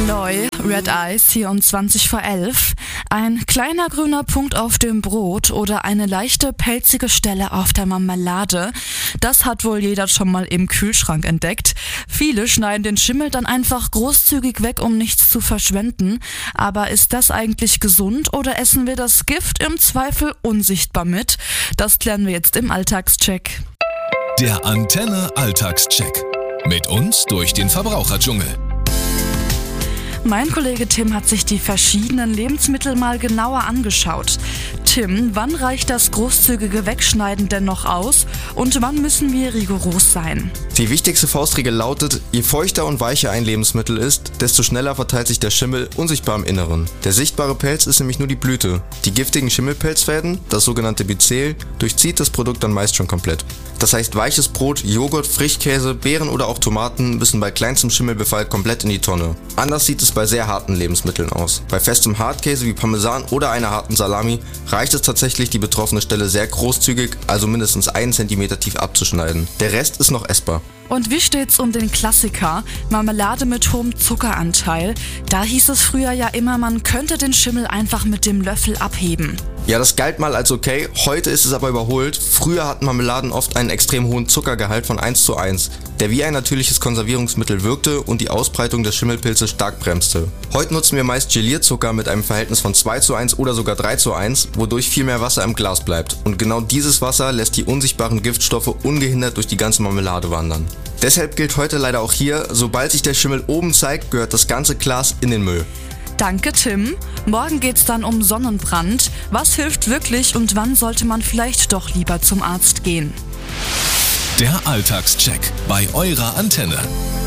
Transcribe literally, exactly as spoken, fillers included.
Loi, Red Eyes, hier um zwanzig vor elf. Ein kleiner grüner Punkt auf dem Brot oder eine leichte pelzige Stelle auf der Marmelade, das hat wohl jeder schon mal im Kühlschrank entdeckt. Viele schneiden den Schimmel dann einfach großzügig weg, um nichts zu verschwenden. Aber ist das eigentlich gesund oder essen wir das Gift im Zweifel unsichtbar mit? Das klären wir jetzt im Alltagscheck. Der Antenne Alltagscheck. Mit uns durch den Verbraucherdschungel. Mein Kollege Tim hat sich die verschiedenen Lebensmittel mal genauer angeschaut. Tim, wann reicht das großzügige Wegschneiden denn noch aus und wann müssen wir rigoros sein? Die wichtigste Faustregel lautet, je feuchter und weicher ein Lebensmittel ist, desto schneller verteilt sich der Schimmel unsichtbar im Inneren. Der sichtbare Pelz ist nämlich nur die Blüte. Die giftigen Schimmelpelzfäden, das sogenannte Myzel, durchzieht das Produkt dann meist schon komplett. Das heißt, weiches Brot, Joghurt, Frischkäse, Beeren oder auch Tomaten müssen bei kleinstem Schimmelbefall komplett in die Tonne. Anders sieht es bei sehr harten Lebensmitteln aus. Bei festem Hartkäse wie Parmesan oder einer harten Salami reicht es tatsächlich, die betroffene Stelle sehr großzügig, also mindestens einen Zentimeter tief abzuschneiden. Der Rest ist noch essbar. Und wie steht's um den Klassiker, Marmelade mit hohem Zuckeranteil? Da hieß es früher ja immer, man könnte den Schimmel einfach mit dem Löffel abheben. Ja, das galt mal als okay, heute ist es aber überholt. Früher hatten Marmeladen oft einen extrem hohen Zuckergehalt von eins zu eins, der wie ein natürliches Konservierungsmittel wirkte und die Ausbreitung des Schimmelpilzes stark bremste. Heute nutzen wir meist Gelierzucker mit einem Verhältnis von zwei zu eins oder sogar drei zu eins, wodurch viel mehr Wasser im Glas bleibt. Und genau dieses Wasser lässt die unsichtbaren Giftstoffe ungehindert durch die ganze Marmelade wandern. Deshalb gilt heute leider auch hier, sobald sich der Schimmel oben zeigt, gehört das ganze Glas in den Müll. Danke, Tim. Morgen geht's dann um Sonnenbrand. Was hilft wirklich und wann sollte man vielleicht doch lieber zum Arzt gehen? Der Alltagscheck bei eurer Antenne.